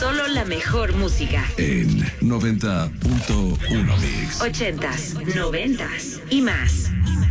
Solo la mejor música. En 90.1 Mix. 80s, 90s y más.